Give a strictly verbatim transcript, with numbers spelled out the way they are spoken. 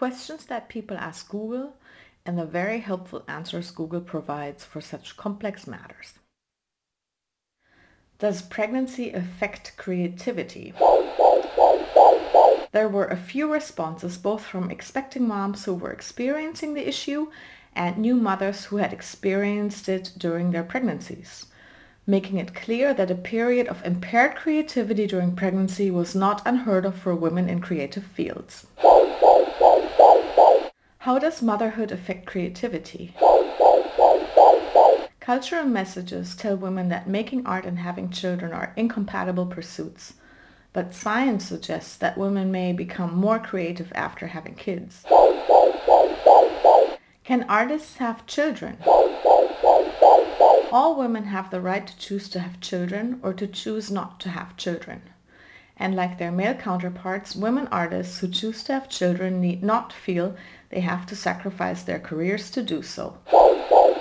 questions that people ask Google, and the very helpful answers Google provides for such complex matters. Does pregnancy affect creativity? There were a few responses, both from expecting moms who were experiencing the issue and new mothers who had experienced it during their pregnancies, making it clear that a period of impaired creativity during pregnancy was not unheard of for women in creative fields. How does motherhood affect creativity? Cultural messages tell women that making art and having children are incompatible pursuits, but science suggests that women may become more creative after having kids. Can artists have children? All women have the right to choose to have children or to choose not to have children. And like their male counterparts, women artists who choose to have children need not feel they have to sacrifice their careers to do so.